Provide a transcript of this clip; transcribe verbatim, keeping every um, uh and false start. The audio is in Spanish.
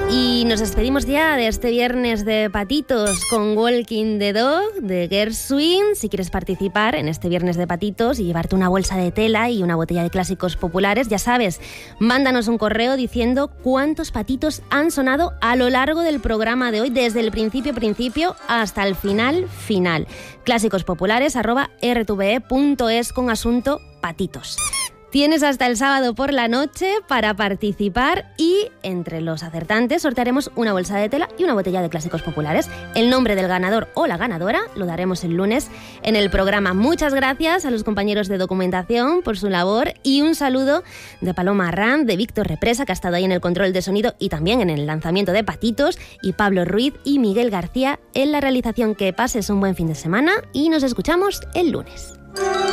Y nos despedimos ya de este viernes de patitos con Walking the Dog de Gershwin. Si quieres participar en este viernes de patitos y llevarte una bolsa de tela y una botella de clásicos populares, ya sabes, mándanos un correo diciendo cuántos patitos han sonado a lo largo del programa de hoy, desde el principio principio hasta el final final. clásicos-populares arroba r t v e punto es con asunto patitos. Tienes hasta el sábado por la noche para participar y entre los acertantes sortearemos una bolsa de tela y una botella de clásicos populares. El nombre del ganador o la ganadora lo daremos el lunes en el programa. Muchas gracias a los compañeros de documentación por su labor y un saludo de Paloma Arranz, de Víctor Represa, que ha estado ahí en el control de sonido y también en el lanzamiento de Patitos, y Pablo Ruiz y Miguel García en la realización. Que pases un buen fin de semana y nos escuchamos el lunes.